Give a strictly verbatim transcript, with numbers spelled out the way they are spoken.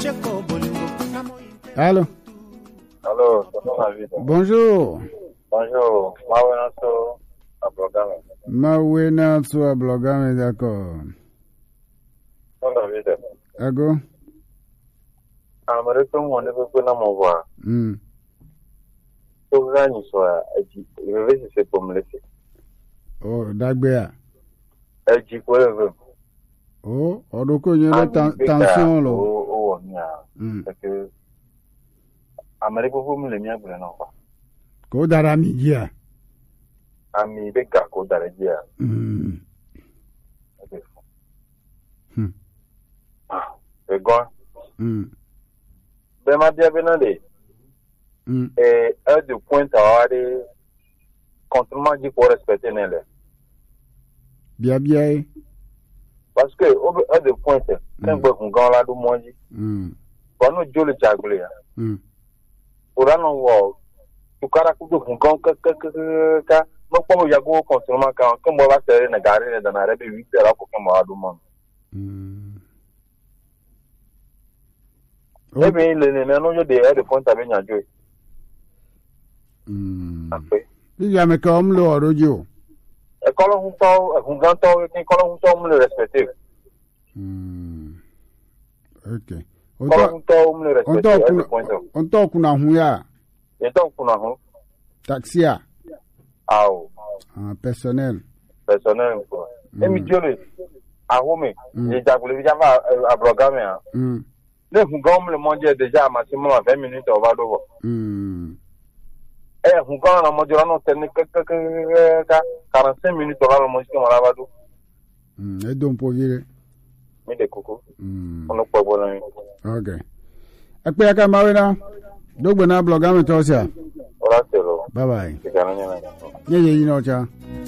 Allô? Allô, bonjour. Bonjour, Mawenato Ablogame. Mawenato Ablogame, d'accord. Ago? Américain, on ne peut pas m'en voir. Hum. Tout le monde soit, je vais essayer pour me laisser. Oh, Dagbea. Elle dit quoi, elle veut. Oh, on a connu la tension, là. Oh, oh, on parce que Amérique, vous me l'avez bien, non, quoi. Kodara Migia. Ami Beka, Kodara Gia. Hum. Hum. Ah, c'est quoi? Hum. Ben, ma bienvenue. Hum. Et un des points à avoir des contrôlements qu'il faut respecter, n'est-ce pas? Bien, bien. Parce que, un des points, c'est un peu qu'on gagne là, du moins, quand nous jouons le diable, pour là, nous voyons, tout cas, nous gagnons, que, que, que, que, nous pouvons y avoir contrôlement quand, comme on va serrer les garés dans la rébellion, huit heures, pour qu'on va du monde. Eh bien, les nains, nous, des heures de points à venir à jouer. Après. Il y a mais comme le radio. Et quand on entend, on entend, quand on entend, on le respecte. Ok. Quand on entend, on le respecte. On entend qu'on a huya. Et donc, on a un taxia. Ah, personnel. Personnel, quoi. Et mi diole, à Rome, j'ai déjà voulu dire à Blogame. Le Hungom, le mondial déjà, maximum à vingt minutes au Vado. Eh, Hungom, la mondial, on tenait quarante-cinq minutes au Vado. Et donc, pour dire. Mais des coucou. On n'a pas besoin. Ok. Et puis, à Camarena, donc, on a Blogame, toi aussi. Bye bye. Yeah, yeah, you know,